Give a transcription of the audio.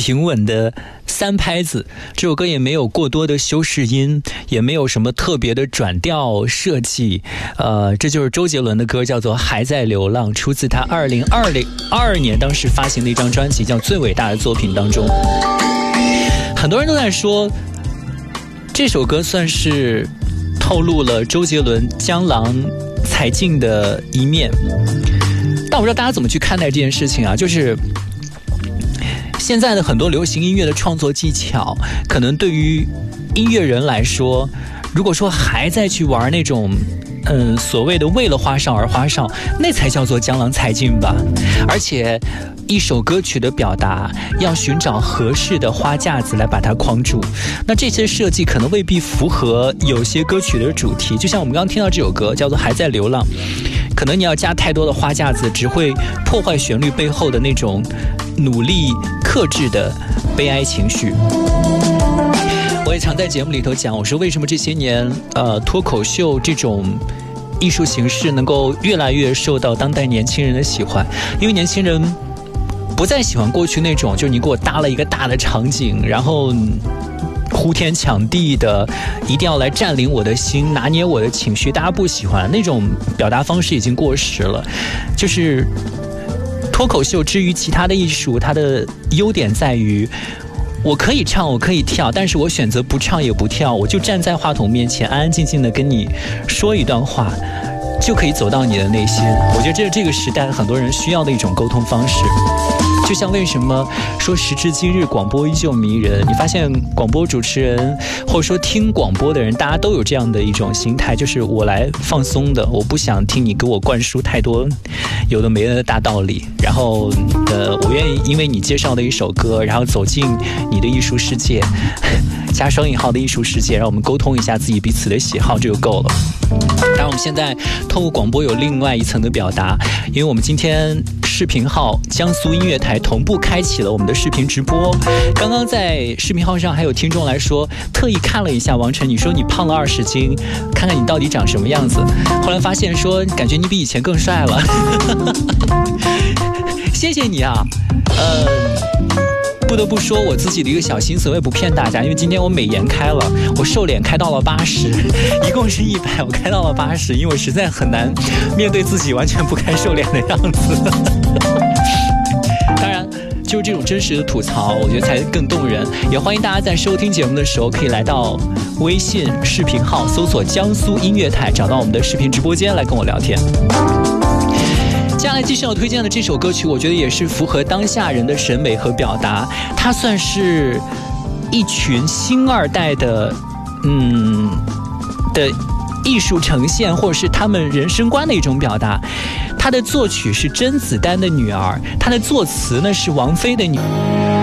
平稳的3拍子。这首歌也没有过多的修饰音，也没有什么特别的转调设计。这就是周杰伦的歌，叫做《还在流浪》，出自他2022年当时发行的一张专辑叫《最伟大的作品》当中。很多人都在说这首歌算是透露了周杰伦江郎才尽的一面，但我不知道大家怎么去看待这件事情啊。就是现在的很多流行音乐的创作技巧，可能对于音乐人来说，如果说还在去玩那种所谓的为了花哨而花哨，那才叫做江郎才尽吧。而且一首歌曲的表达要寻找合适的花架子来把它框住，那这些设计可能未必符合有些歌曲的主题。就像我们刚刚听到这首歌叫做《还在流浪》，可能你要加太多的花架子，只会破坏旋律背后的那种努力克制的悲哀情绪。我也常在节目里头讲，我说为什么这些年脱口秀这种艺术形式能够越来越受到当代年轻人的喜欢。因为年轻人不再喜欢过去那种，就是你给我搭了一个大的场景，然后呼天抢地的一定要来占领我的心，拿捏我的情绪，大家不喜欢那种表达方式，已经过时了。就是脱口秀之于其他的艺术，它的优点在于我可以唱，我可以跳，但是我选择不唱也不跳，我就站在话筒面前安安静静的跟你说一段话，就可以走到你的内心。我觉得这是这个时代很多人需要的一种沟通方式。就像为什么说时至今日广播依旧迷人，你发现广播主持人或者说听广播的人，大家都有这样的一种心态，就是我来放松的，我不想听你给我灌输太多有的没的大道理，然后我愿意因为你介绍的一首歌，然后走进你的艺术世界，加双引号的艺术世界，让我们沟通一下自己彼此的喜好，这就够了。当然我们现在透过广播有另外一层的表达，因为我们今天视频号江苏音乐台同步开启了我们的视频直播。刚刚在视频号上还有听众来说，特意看了一下王晨，你说你胖了20斤，看看你到底长什么样子。后来发现说感觉你比以前更帅了。谢谢你啊。不得不说我自己的一个小心思，我也不骗大家，因为今天我美颜开了，我瘦脸开到了80，一共是100，我开到了80，因为我实在很难面对自己完全不该瘦脸的样子。当然就是这种真实的吐槽，我觉得才更动人。也欢迎大家在收听节目的时候可以来到微信视频号搜索江苏音乐台，找到我们的视频直播间来跟我聊天。接下来继续要推荐的这首歌曲，我觉得也是符合当下人的审美和表达，它算是一群新二代的艺术呈现，或者是他们人生观的一种表达。它的作曲是甄子丹的女儿，它的作词呢是王菲的女儿。